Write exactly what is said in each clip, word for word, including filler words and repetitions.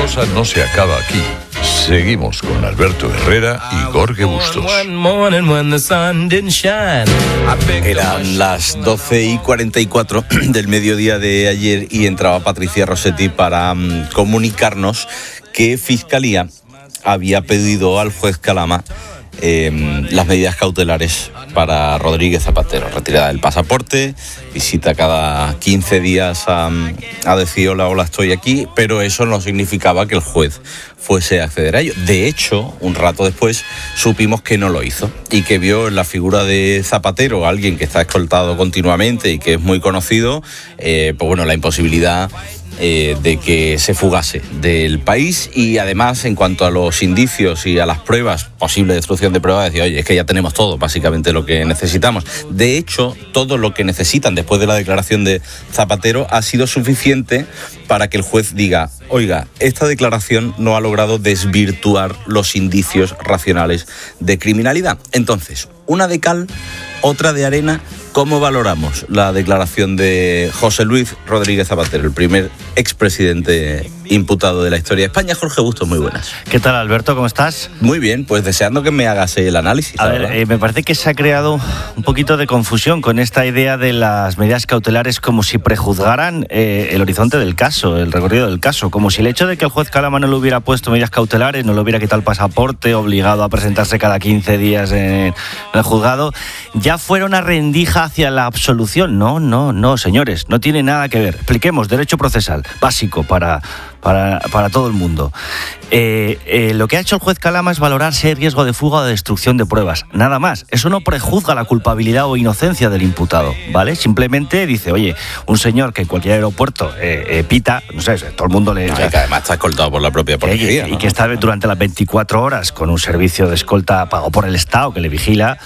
cosa no se acaba aquí. Seguimos con Alberto Herrera y Jorge Bustos. Eran las doce y cuarenta y cuatro del mediodía de ayer y entraba Patricia Rossetti para um, comunicarnos que Fiscalía había pedido al juez Calama eh, las medidas cautelares para Rodríguez Zapatero: retirada del pasaporte, visita cada quince días a, a decir hola, hola, estoy aquí, pero eso no significaba que el juez fuese a acceder a ello. De hecho, un rato después supimos que no lo hizo y que vio en la figura de Zapatero, alguien que está escoltado continuamente y que es muy conocido, eh, pues bueno, la imposibilidad Eh, de que se fugase del país. Y además, en cuanto a los indicios y a las pruebas, posible destrucción de pruebas, decía, oye, es que ya tenemos todo, básicamente lo que necesitamos. De hecho, todo lo que necesitan después de la declaración de Zapatero ha sido suficiente para que el juez diga, oiga, esta declaración no ha logrado desvirtuar los indicios racionales de criminalidad. Entonces, una de cal, otra de arena. ¿Cómo valoramos la declaración de José Luis Rodríguez Zapatero, el primer expresidente imputado de la historia de España? Jorge Bustos, muy buenas. ¿Qué tal, Alberto? ¿Cómo estás? Muy bien, pues deseando que me hagas el análisis. A ver, eh, me parece que se ha creado un poquito de confusión con esta idea de las medidas cautelares como si prejuzgaran eh, el horizonte del caso, el recorrido del caso, como si el hecho de que el juez Calama no le hubiera puesto medidas cautelares, no le hubiera quitado el pasaporte, obligado a presentarse cada quince días en el juzgado, ya fuera una rendija hacia la absolución. No, no, no, señores, no tiene nada que ver. Expliquemos, derecho procesal, básico para, para, para todo el mundo. Eh, eh, lo que ha hecho el juez Calama es valorar si hay riesgo de fuga o de destrucción de pruebas, nada más. Eso no prejuzga la culpabilidad o inocencia del imputado, ¿vale? Simplemente dice, oye, un señor que en cualquier aeropuerto eh, eh, pita, no sé, todo el mundo le... No, y que además está escoltado por la propia policía, y, ¿no? y que está durante las veinticuatro horas con un servicio de escolta pagado por el Estado que le vigila,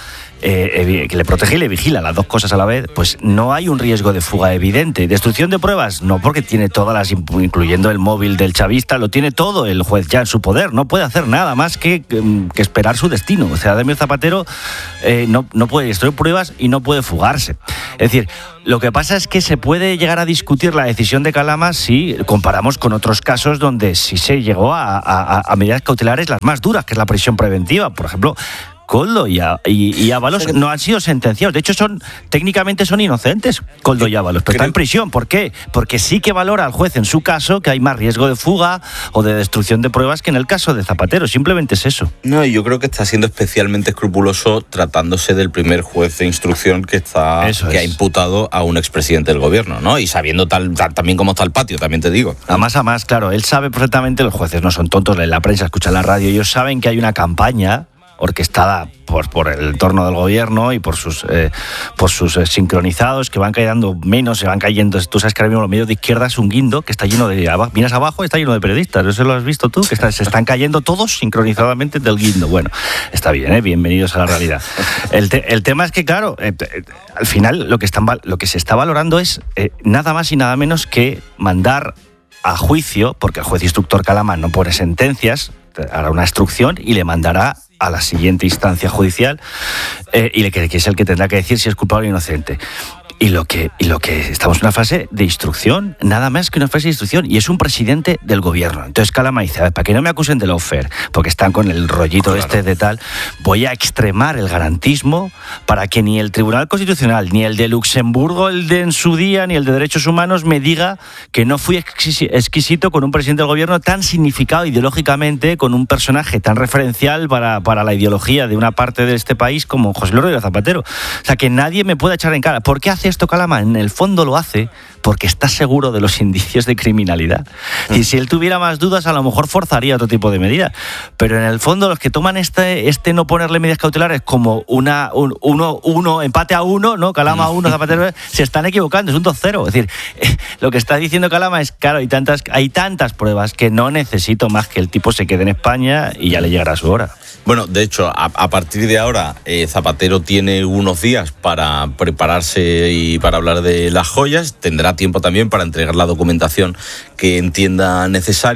Eh, que le protege y le vigila, las dos cosas a la vez, pues no hay un riesgo de fuga evidente. ¿Destrucción de pruebas? No, porque tiene todas las, incluyendo el móvil del chavista, lo tiene todo el juez ya en su poder, no puede hacer nada más que, que esperar su destino. O sea, Ademir Zapatero eh, no, no puede destruir pruebas y no puede fugarse. Es decir, lo que pasa es que se puede llegar a discutir la decisión de Calama si comparamos con otros casos donde sí se llegó a, a, a medidas cautelares las más duras, que es la prisión preventiva. Por ejemplo, Koldo y, y, y Ábalos no han sido sentenciados. De hecho, son técnicamente son inocentes, Koldo y Ábalos, pero están en prisión. ¿Por qué? Porque sí que valora al juez en su caso que hay más riesgo de fuga o de destrucción de pruebas que en el caso de Zapatero. Simplemente es eso. No, yo creo que está siendo especialmente escrupuloso tratándose del primer juez de instrucción que está eso que es. ha imputado a un expresidente del gobierno, ¿no? Y sabiendo tal, tal también cómo está el patio, también te digo. A más a más, claro, él sabe perfectamente, los jueces no son tontos, la prensa escucha la radio, ellos saben que hay una campaña orquestada por, por el entorno del gobierno y por sus eh, por sus eh, sincronizados que van cayendo menos, se van cayendo. Tú sabes que ahora mismo los medios de izquierda es un guindo que está lleno de... Miras abajo, está lleno de periodistas. ¿Eso lo has visto tú? Que está, se están cayendo todos sincronizadamente del guindo. Bueno, está bien, ¿eh? Bienvenidos a la realidad. El, te, el tema es que, claro, eh, eh, al final lo que, están, lo que se está valorando es eh, nada más y nada menos que mandar a juicio, porque el juez instructor Calama no pone sentencias, hará una instrucción y le mandará a la siguiente instancia judicial eh, y le, que es el que tendrá que decir si es culpable o inocente. Y lo que y lo que estamos en una fase de instrucción, nada más que una fase de instrucción, y es un presidente del gobierno. Entonces Calama dice, a ver, para que no me acusen de lawfare, porque están con el rollito claro. este de tal, voy a extremar el garantismo para que ni el Tribunal Constitucional, ni el de Luxemburgo, el de en su día, ni el de Derechos Humanos me diga que no fui exquisito con un presidente del gobierno tan significado ideológicamente, con un personaje tan referencial para, para la ideología de una parte de este país como José Luis Rodríguez Zapatero. O sea, que nadie me pueda echar en cara. ¿Por qué hace esto Calama? En el fondo lo hace porque está seguro de los indicios de criminalidad. Y si él tuviera más dudas, a lo mejor forzaría otro tipo de medida. Pero en el fondo los que toman este, este no ponerle medidas cautelares como una un, uno, uno, empate a uno, ¿no? Calama a uno, Zapatero, se están equivocando, es un dos cero. Es decir, eh, lo que está diciendo Calama es, claro, hay tantas, hay tantas pruebas que no necesito más que el tipo se quede en España y ya le llegará su hora. Bueno, de hecho, a, a partir de ahora, eh, Zapatero tiene unos días para prepararse y para hablar de las joyas. Tendrá tiempo también para entregar la documentación que entienda necesario.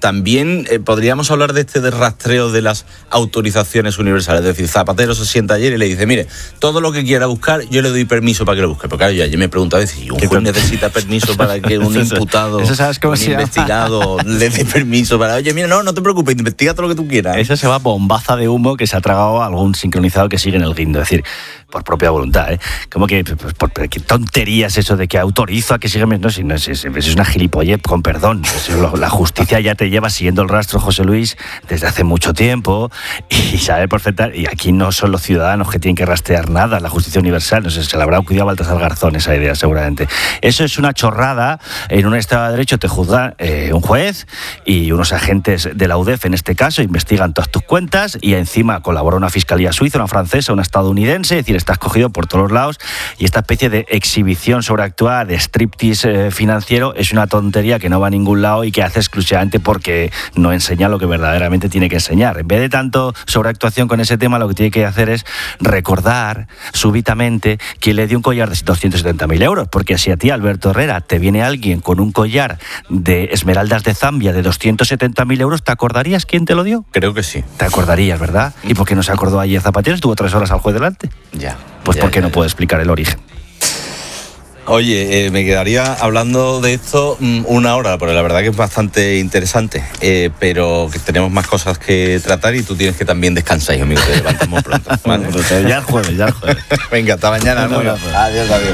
también eh, podríamos hablar de este de rastreo de las autorizaciones universales. Es decir, Zapatero se sienta ayer y le dice, mire, todo lo que quiera buscar, yo le doy permiso para que lo busque. Porque claro, yo ayer me preguntaba si un juez necesita permiso para que un imputado, eso sabes cómo un se investigado llama. le dé permiso para... Oye, mira, no, no te preocupes, investiga todo lo que tú quieras. Eso se va bombaza de humo que se ha tragado algún sincronizado que sigue en el guindo. Es decir, por propia voluntad, ¿eh? Como que, pues, por, qué tonterías eso de que autorizo a que sigan... No, si no, es, es, es una gilipollez, con perdón. Eso, la justicia ya te lleva siguiendo el rastro, José Luis, desde hace mucho tiempo y sabe perfectamente... Y aquí no son los ciudadanos que tienen que rastrear nada, la justicia universal. No sé, se le habrá cuidado a Baltasar Garzón esa idea, seguramente. Eso es una chorrada. En un Estado de Derecho te juzga eh, un juez y unos agentes de la U D E F, en este caso, investigan todas tus cuentas y encima colabora una fiscalía suiza, una francesa, una estadounidense. Es decir, estás cogido por todos los lados y esta especie de exhibición sobreactuada, de striptease eh, financiero, es una tontería que no va a ningún lado y que hace exclusivamente porque no enseña lo que verdaderamente tiene que enseñar. En vez de tanto sobreactuación con ese tema, lo que tiene que hacer es recordar súbitamente que le dio un collar de doscientos setenta mil euros, porque si a ti, Alberto Herrera, te viene alguien con un collar de esmeraldas de Zambia de doscientos setenta mil euros, ¿te acordarías quién te lo dio? Creo que sí. Te acordarías, ¿verdad? ¿Y por qué no se acordó ayer Zapatero? Estuvo tres horas al juez delante. Ya. Pues ya, porque ya, no ya. puedo explicar el origen. Oye, eh, me quedaría hablando de esto mm, una hora, porque la verdad que es bastante interesante, eh, pero que tenemos más cosas que tratar y tú tienes que también descansar, hijo mío, te levantas muy pronto. ¿Vale? Ya el jueves, ya el jueves. Venga, hasta mañana. Un abrazo. Adiós, adiós.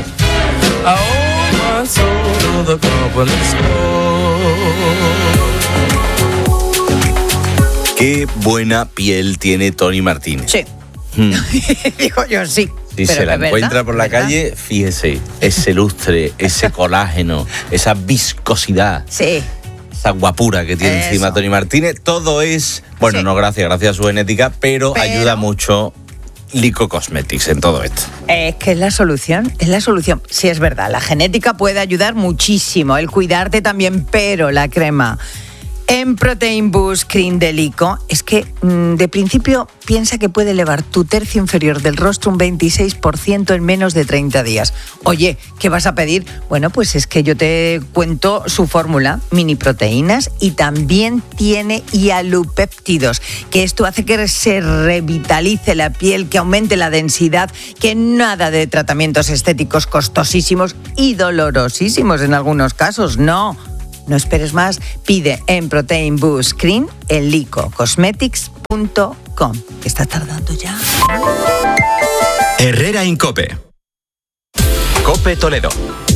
Qué buena piel tiene Tony Martínez. Sí. Hmm. Digo yo, sí. Si Pero se la es verdad, encuentra por la ¿verdad? calle, fíjese, ese lustre, ese colágeno, esa viscosidad, Sí. esa guapura que tiene Eso. encima Tony Martínez, todo es, bueno, Sí. no gracias, gracias a su genética, pero, Pero- ayuda mucho Lico Cosmetics en todo esto. Es que es la solución, es la solución. Sí, es verdad, la genética puede ayudar muchísimo, el cuidarte también, pero la crema en Protein Boost Cream de Lico es que mmm, de principio piensa que puede elevar tu tercio inferior del rostro un veintiséis por ciento en menos de treinta días. Oye, ¿qué vas a pedir? Bueno, pues es que yo te cuento su fórmula, mini proteínas, y también tiene hialupéptidos, que esto hace que se revitalice la piel, que aumente la densidad, que nada de tratamientos estéticos costosísimos y dolorosísimos en algunos casos, no. No esperes más, pide en Protein Boost Cream en lico cosmetics punto com. ¿Qué está tardando ya? Herrera Incope. Cope Toledo.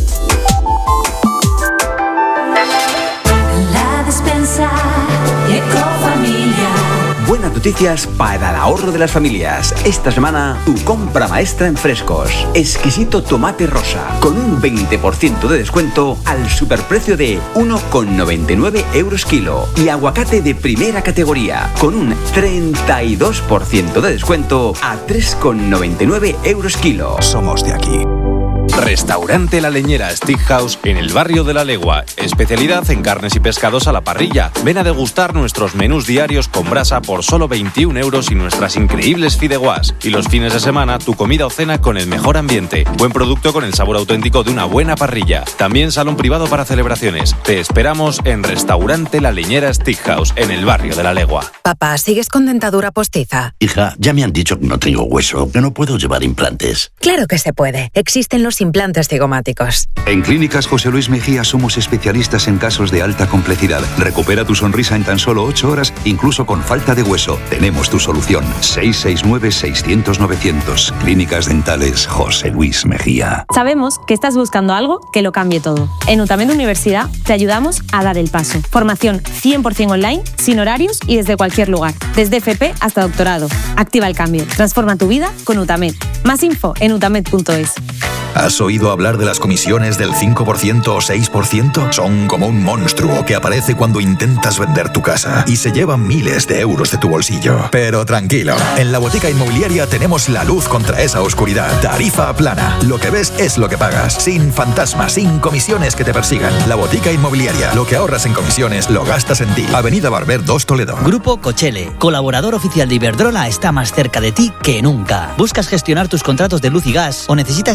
La despensa Ecofamilia. Buenas noticias para el ahorro de las familias. Esta semana, tu compra maestra en frescos. Exquisito tomate rosa, con un veinte por ciento de descuento al superprecio de uno con noventa y nueve euros kilo. Y aguacate de primera categoría, con un treinta y dos por ciento de descuento a tres con noventa y nueve euros kilo. Somos de aquí. Restaurante La Leñera Steakhouse en el barrio de La Legua. Especialidad en carnes y pescados a la parrilla. Ven a degustar nuestros menús diarios con brasa por solo veintiún euros y nuestras increíbles fideuás. Y los fines de semana, tu comida o cena con el mejor ambiente. Buen producto con el sabor auténtico de una buena parrilla. También salón privado para celebraciones. Te esperamos en Restaurante La Leñera Steakhouse en el barrio de La Legua. Papá, ¿sigues con dentadura postiza? Hija, ya me han dicho que no tengo hueso, que no puedo llevar implantes. Claro que se puede. Existen los implantes cigomáticos. En Clínicas José Luis Mejía somos especialistas en casos de alta complejidad. Recupera tu sonrisa en tan solo ocho horas, incluso con falta de hueso. Tenemos tu solución. seis seis nueve, seiscientos, novecientos. Clínicas Dentales José Luis Mejía. Sabemos que estás buscando algo que lo cambie todo. En UTAMED Universidad te ayudamos a dar el paso. Formación cien por ciento online, sin horarios y desde cualquier lugar. Desde F P hasta doctorado. Activa el cambio. Transforma tu vida con UTAMED. Más info en utamed punto es. ¿Has oído hablar de las comisiones del cinco por ciento o seis por ciento? Son como un monstruo que aparece cuando intentas vender tu casa y se llevan miles de euros de tu bolsillo. Pero tranquilo, en la Botica Inmobiliaria tenemos la luz contra esa oscuridad. Tarifa plana. Lo que ves es lo que pagas. Sin fantasmas, sin comisiones que te persigan. La Botica Inmobiliaria. Lo que ahorras en comisiones lo gastas en ti. Avenida Barber dos Toledo. Grupo Cochele, colaborador oficial de Iberdrola, está más cerca de ti que nunca. ¿Buscas gestionar tus contratos de luz y gas o necesitas instalar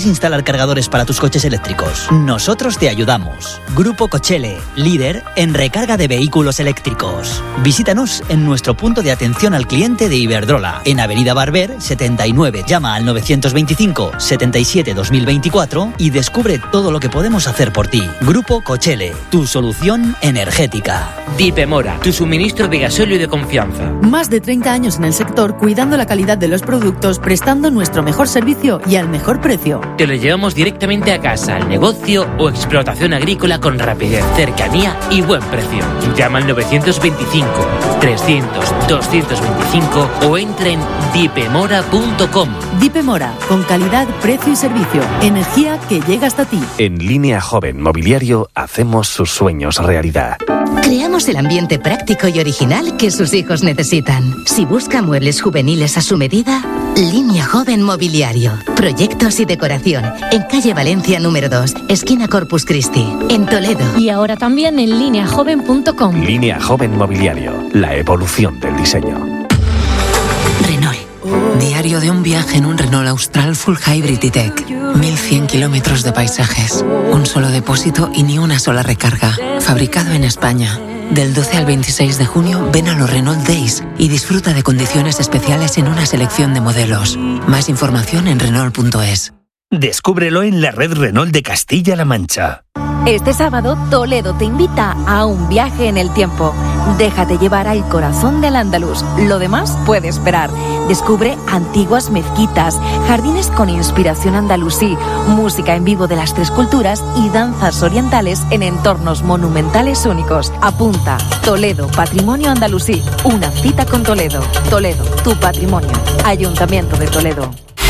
cargadores para tus coches eléctricos? Nosotros te ayudamos. Grupo Cochele, líder en recarga de vehículos eléctricos. Visítanos en nuestro punto de atención al cliente de Iberdrola, en Avenida Barber setenta y nueve. Llama al novecientos veinticinco setenta y siete dos mil veinticuatro y descubre todo lo que podemos hacer por ti. Grupo Cochele, tu solución energética. Dipemora, tu suministro de gasóleo de confianza. Más de treinta años en el sector, cuidando la calidad de los productos, prestando nuestro mejor servicio y al mejor precio. Te lo llevamos directamente a casa, al negocio o explotación agrícola con rapidez, cercanía y buen precio. Llama al novecientos veinticinco trescientos doscientos veinticinco o entra en dipemora punto com. Dipemora, con calidad, precio y servicio. Energía que llega hasta ti. En Línea Joven Mobiliario hacemos sus sueños realidad. Creamos el ambiente práctico y original que sus hijos necesitan. Si busca muebles juveniles a su medida, Línea Joven Mobiliario. Proyectos y decoración. En calle Valencia número dos, esquina Corpus Christi, en Toledo. Y ahora también en línea joven punto com. Línea Joven Mobiliario. La evolución del diseño. Renault. Diario de un viaje en un Renault Austral Full Hybrid E-Tech. mil cien kilómetros de paisajes. Un solo depósito y ni una sola recarga. Fabricado en España. Del doce al veintiséis de junio ven a los Renault Days y disfruta de condiciones especiales en una selección de modelos. Más información en Renault punto es. Descúbrelo en la red Renault de Castilla-La Mancha. Este sábado, Toledo te invita a un viaje en el tiempo. Déjate llevar al corazón del Andaluz. Lo demás puede esperar. Descubre antiguas mezquitas, jardines con inspiración andalusí, música en vivo de las tres culturas y danzas orientales en entornos monumentales únicos. Apunta, Toledo, Patrimonio Andalusí. Una cita con Toledo. Toledo, tu patrimonio. Ayuntamiento de Toledo.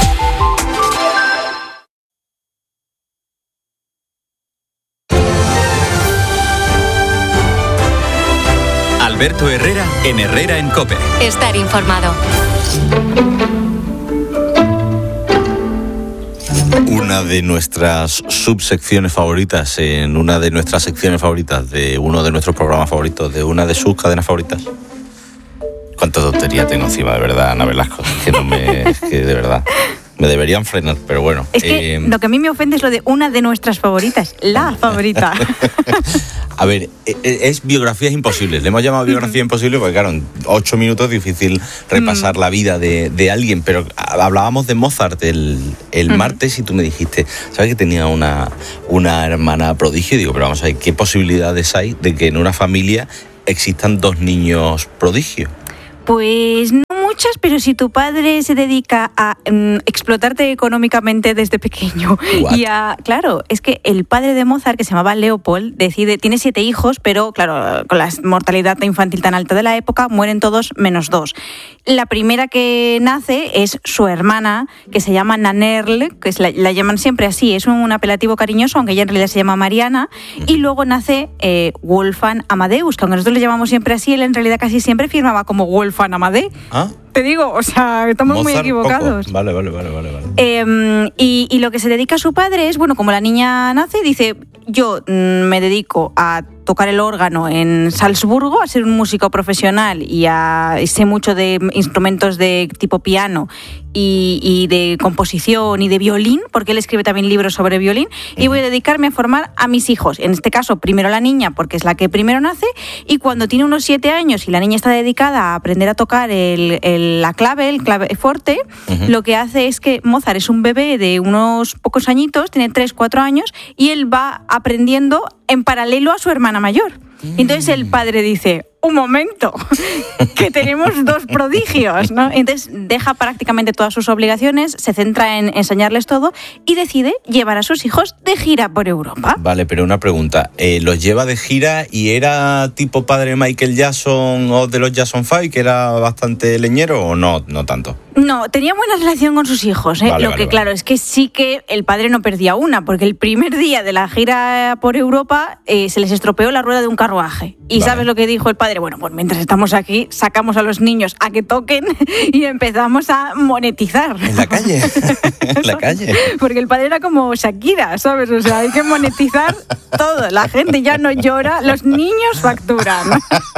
Alberto Herrera en Herrera en COPE. Estar informado. Una de nuestras subsecciones favoritas, en una de nuestras secciones favoritas, de uno de nuestros programas favoritos, de una de sus cadenas favoritas. Cuánta tontería tengo encima, de verdad, Ana Velasco. Es que no me... Es que de verdad... Me deberían frenar, pero bueno. Es que eh... lo que a mí me ofende es lo de una de nuestras favoritas, la favorita. A ver, es biografías imposibles. Le hemos llamado biografía imposible porque, claro, en ocho minutos es difícil repasar mm. la vida de, de alguien. Pero hablábamos de Mozart el, el mm. martes y tú me dijiste, ¿sabes que tenía una, una hermana prodigio? Y digo, pero vamos a ver, ¿qué posibilidades hay de que en una familia existan dos niños prodigio? Pues no muchas, pero si tu padre se dedica a um, explotarte económicamente desde pequeño What? y a... Claro, es que el padre de Mozart, que se llamaba Leopold, decide, tiene siete hijos, pero claro, con la mortalidad infantil tan alta de la época, mueren todos menos dos. La primera que nace es su hermana, que se llama Nanerl, que es la, la llaman siempre así, es un apelativo cariñoso, aunque ella en realidad se llama Mariana, y luego nace eh, Wolfgang Amadeus, que aunque nosotros le llamamos siempre así, él en realidad casi siempre firmaba como Wolfgang Amadé. ¿Ah? Te digo, o sea, estamos Mozart, muy equivocados. Poco. Vale, vale, vale, vale. vale. Eh, y, y lo que se dedica a su padre es, bueno, como la niña nace, dice, yo mm, me dedico a tocar el órgano en Salzburgo, a ser un músico profesional y, a, y sé mucho de instrumentos de tipo piano y, y de composición y de violín, porque él escribe también libros sobre violín, y voy a dedicarme a formar a mis hijos. En este caso, primero la niña, porque es la que primero nace, y cuando tiene unos siete años y la niña está dedicada a aprender a tocar el, el, la clave, el clave fuerte, uh-huh. lo que hace es que Mozart es un bebé de unos pocos añitos, tiene tres, cuatro años, y él va aprendiendo en paralelo a su hermana mayor. Entonces el padre dice, un momento, que tenemos dos prodigios, ¿no? Entonces deja prácticamente todas sus obligaciones, se centra en enseñarles todo y decide llevar a sus hijos de gira por Europa. Vale, pero una pregunta, eh, ¿los lleva de gira y era tipo padre Michael Jackson o de los Jackson Five, que era bastante leñero, o no, no tanto? No, tenía buena relación con sus hijos, ¿eh? Vale, Lo vale, que claro vale. es que sí que el padre no perdía una, porque el primer día de la gira por Europa eh, se les estropeó la rueda de un carruaje. ¿Y vale. sabes lo que dijo el padre? padre, bueno, pues mientras estamos aquí, sacamos a los niños a que toquen y empezamos a monetizar. En la calle, en la calle. Porque el padre era como Shakira, ¿sabes? O sea, hay que monetizar todo. La gente ya no llora, los niños facturan.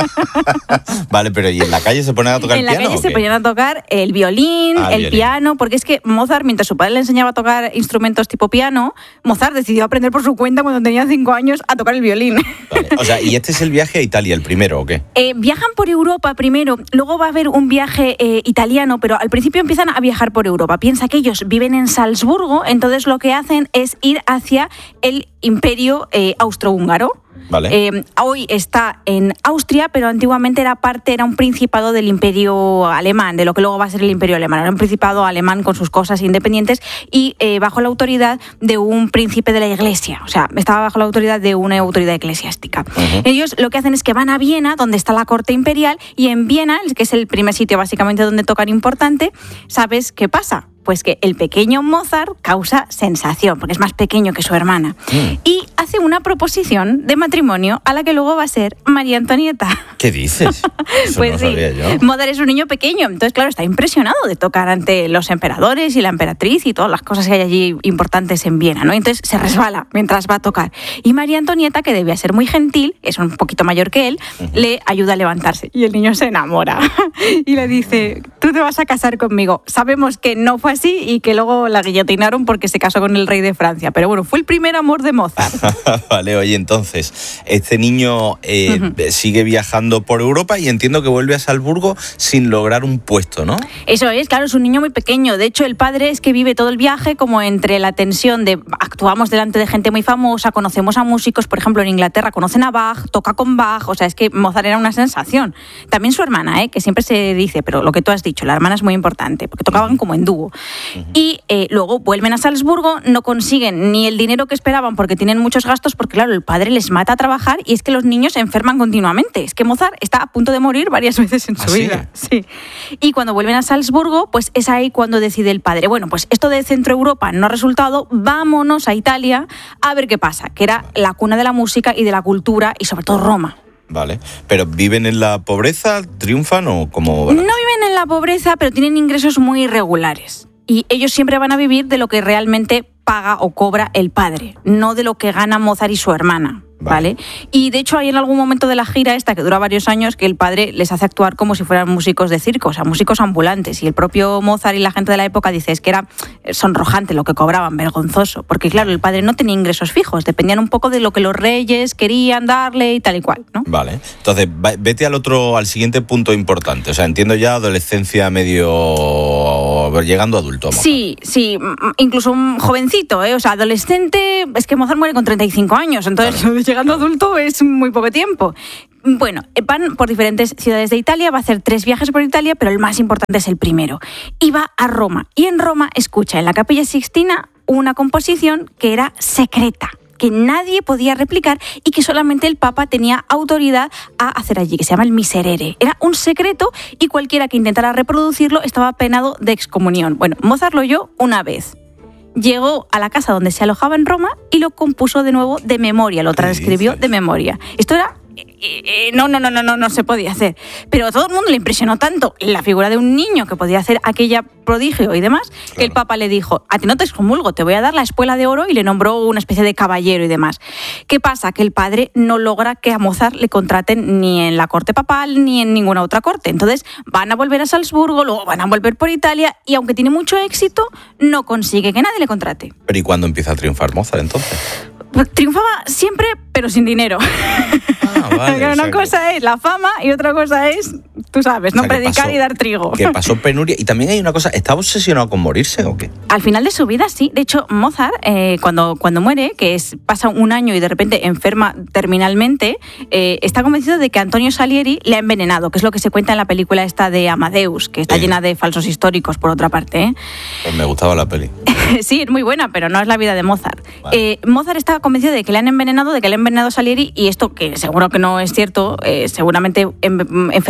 Vale, pero ¿y en la calle se ponen a tocar en el piano? En la calle se qué? ponían a tocar el violín, ah, el violín. piano, porque es que Mozart, mientras su padre le enseñaba a tocar instrumentos tipo piano, Mozart decidió aprender por su cuenta cuando tenía cinco años a tocar el violín. Vale. O sea, ¿y este es el viaje a Italia, el primero o qué? Eh, viajan por Europa primero, luego va a haber un viaje eh, italiano, pero al principio empiezan a viajar por Europa. Piensa que ellos viven en Salzburgo, entonces lo que hacen es ir hacia el imperio eh, austrohúngaro. Vale. Eh, hoy está en Austria, pero antiguamente era parte, era un principado del imperio alemán, de lo que luego va a ser el imperio alemán. Era un principado alemán con sus cosas independientes y eh, bajo la autoridad de un príncipe de la iglesia. O sea, estaba bajo la autoridad de una autoridad eclesiástica. Uh-huh. Ellos lo que hacen es que van a Viena, donde está la corte imperial, y en Viena, que es el primer sitio básicamente donde tocan importante, ¿sabes qué pasa? Pues que el pequeño Mozart causa sensación, porque es más pequeño que su hermana. Mm. Y hace una proposición de matrimonio a la que luego va a ser María Antonieta. ¿Qué dices? Eso pues no sí, sabía yo. Mozart es un niño pequeño, entonces claro, está impresionado de tocar ante los emperadores y la emperatriz y todas las cosas que hay allí importantes en Viena, ¿no? Entonces se resbala mientras va a tocar. Y María Antonieta, que debía ser muy gentil, es un poquito mayor que él, uh-huh. le ayuda a levantarse. Y el niño se enamora. Y le dice, tú te vas a casar conmigo. Sabemos que no fue así y que luego la guillotinaron porque se casó con el rey de Francia. Pero bueno, fue el primer amor de Mozart. Vale, oye, entonces, este niño eh, uh-huh. sigue viajando por Europa y entiendo que vuelve a Salzburgo sin lograr un puesto, ¿no? Eso es, claro, es un niño muy pequeño. De hecho, el padre es que vive todo el viaje como entre la tensión de actuamos delante de gente muy famosa, conocemos a músicos, por ejemplo, en Inglaterra conocen a Bach, toca con Bach, o sea, es que Mozart era una sensación. También su hermana, ¿eh? Que siempre se dice, pero lo que tú has dicho, la hermana es muy importante, porque tocaban como en dúo. Uh-huh. Y eh, luego vuelven a Salzburgo, no consiguen ni el dinero que esperaban porque tienen muchos gastos, porque claro, el padre les mata a trabajar y es que los niños se enferman continuamente. Es que Mozart está a punto de morir varias veces en su ¿Ah, sí? vida. Sí. Y cuando vuelven a Salzburgo, pues es ahí cuando decide el padre, bueno, pues esto de Centro Europa no ha resultado, vámonos a Italia a ver qué pasa, que era la cuna de la música y de la cultura y sobre todo Roma. Vale, pero ¿viven en la pobreza? ¿Triunfan o cómo? No viven en la pobreza, pero tienen ingresos muy irregulares. Y ellos siempre van a vivir de lo que realmente paga o cobra el padre, no de lo que gana Mozart y su hermana. Vale. ¿Vale? Y de hecho hay en algún momento de la gira esta, que dura varios años, que el padre les hace actuar como si fueran músicos de circo, o sea, músicos ambulantes. Y el propio Mozart y la gente de la época dice es que era sonrojante lo que cobraban, vergonzoso. Porque claro, el padre no tenía ingresos fijos, dependían un poco de lo que los reyes querían darle y tal y cual, ¿no? Vale. Entonces, vete al otro, al siguiente punto importante. O sea, entiendo ya adolescencia medio llegando a adulto. Mozart. Sí, sí, incluso un jovencito, ¿eh? O sea, adolescente, es que Mozart muere con treinta y cinco años, entonces claro. Llegando a adulto es muy poco tiempo. Bueno, van por diferentes ciudades de Italia, va a hacer tres viajes por Italia, pero el más importante es el primero. Y va a Roma. Y en Roma escucha en la Capilla Sixtina una composición que era secreta, que nadie podía replicar y que solamente el Papa tenía autoridad a hacer allí, que se llama el Miserere. Era un secreto y cualquiera que intentara reproducirlo estaba penado de excomunión. Bueno, Mozart lo oyó una vez. Llegó a la casa donde se alojaba en Roma y lo compuso de nuevo de memoria, lo transcribió de memoria. Esto era... Eh, no, no, no, no, no, no se podía hacer. Pero a todo el mundo le impresionó tanto la figura de un niño que podía hacer aquella prodigio y demás, claro. Que el Papa le dijo, a ti no te excomulgo, te voy a dar la espuela de oro, y le nombró una especie de caballero y demás. ¿Qué pasa? Que el padre no logra que a Mozart le contraten ni en la corte papal ni en ninguna otra corte. Entonces van a volver a Salzburgo, luego van a volver por Italia y aunque tiene mucho éxito, no consigue que nadie le contrate. ¿Pero y cuándo empieza a triunfar Mozart entonces? Triunfaba siempre, pero sin dinero. Ah, vale, una o sea cosa que... es la fama y otra cosa es, tú sabes, no o sea, predicar pasó, y dar trigo. Que pasó penuria. Y también hay una cosa, ¿estaba obsesionado con morirse o qué? Al final de su vida, sí. De hecho, Mozart, eh, cuando, cuando muere, que es pasa un año y de repente enferma terminalmente, eh, está convencido de que Antonio Salieri le ha envenenado, que es lo que se cuenta en la película esta de Amadeus, que está sí. llena de falsos históricos, por otra parte. ¿eh? Pues me gustaba la peli. Sí, es muy buena, pero no es la vida de Mozart. Vale. Eh, Mozart está convencido de que le han envenenado, de que le han envenenado a Salieri, y esto, que seguro que no es cierto, eh, seguramente en, enfermase por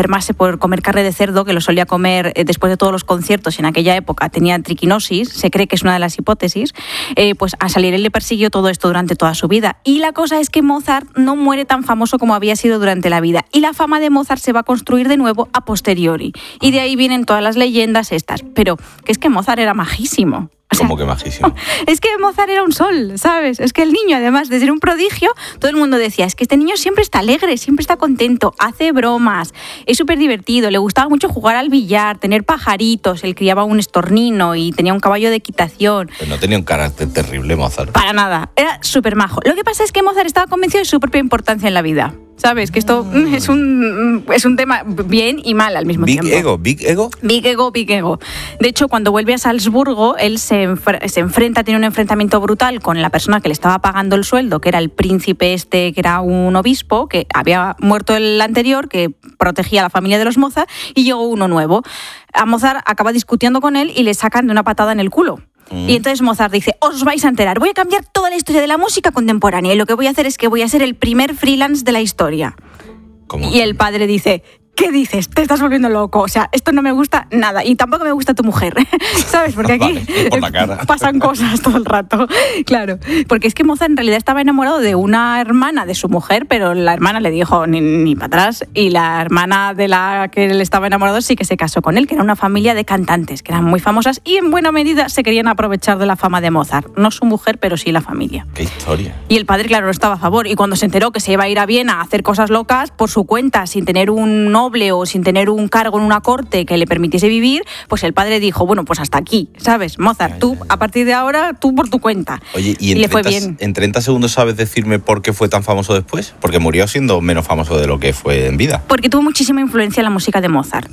por comer carne de cerdo, que lo solía comer eh, después de todos los conciertos, y en aquella época tenía triquinosis, se cree que es una de las hipótesis, eh, pues a Salieri le persiguió todo esto durante toda su vida. Y la cosa es que Mozart no muere tan famoso como había sido durante la vida, y la fama de Mozart se va a construir de nuevo a posteriori. Y de ahí vienen todas las leyendas estas. Pero que es que Mozart era majísimo. O sea, ¿cómo que majísimo? Es que Mozart era un sol, ¿sabes? Es que el niño, además de ser un prodigio, todo el mundo decía, es que este niño siempre está alegre, siempre está contento, hace bromas, es súper divertido, le gustaba mucho jugar al billar, tener pajaritos, él criaba un estornino y tenía un caballo de equitación. Pues no tenía un carácter terrible, Mozart. Para nada, era súper majo. Lo que pasa es que Mozart estaba convencido de su propia importancia en la vida. ¿Sabes? Que esto mm. es, un, es un tema bien y mal al mismo big tiempo. Big ego, big ego. Big ego, big ego. De hecho, cuando vuelve a Salzburgo, él se, enfre- se enfrenta, tiene un enfrentamiento brutal con la persona que le estaba pagando el sueldo, que era el príncipe este, que era un obispo, que había muerto el anterior, que protegía a la familia de los Mozart, y llegó uno nuevo. A Mozart acaba discutiendo con él y le sacan de una patada en el culo. Y entonces Mozart dice, os vais a enterar, voy a cambiar toda la historia de la música contemporánea y lo que voy a hacer es que voy a ser el primer freelance de la historia. ¿Cómo? Y el padre dice, ¿qué dices? Te estás volviendo loco. O sea, esto no me gusta nada. Y tampoco me gusta tu mujer. ¿Sabes? Porque aquí vale, por la cara. pasan cosas todo el rato. Claro. Porque es que Mozart en realidad estaba enamorado de una hermana de su mujer, pero la hermana le dijo ni, ni para atrás. Y la hermana de la que él estaba enamorado sí que se casó con él, que era una familia de cantantes, que eran muy famosas y en buena medida se querían aprovechar de la fama de Mozart. No su mujer, pero sí la familia. Qué historia. Y el padre, claro, no estaba a favor. Y cuando se enteró que se iba a ir a Viena a hacer cosas locas por su cuenta, sin tener un noble o sin tener un cargo en una corte que le permitiese vivir, pues el padre dijo, bueno, pues hasta aquí, ¿sabes? Mozart, ay, tú, ay, ay. a partir de ahora, tú por tu cuenta. Oye, ¿y, en, y le treinta, fue bien. en treinta segundos sabes decirme por qué fue tan famoso después? Porque murió siendo menos famoso de lo que fue en vida. Porque tuvo muchísima influencia en la música de Mozart.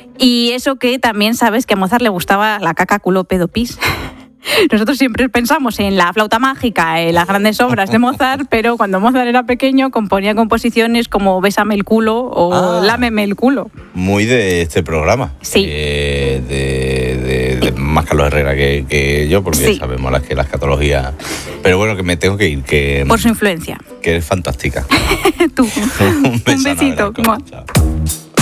Y eso que también sabes que a Mozart le gustaba la caca, culo, pedo, pis. Nosotros siempre pensamos en la flauta mágica, en las grandes obras de Mozart, pero cuando Mozart era pequeño componía composiciones como Bésame el culo o ah, Lámeme el culo. Muy de este programa. Sí. Eh, de, de, de más Carlos Herrera que, que yo, porque sí. sabemos las que la escatología. Pero bueno, que me tengo que ir. Que, por su influencia. Que eres fantástica. Tú. Un, beso, Un besito. Chao.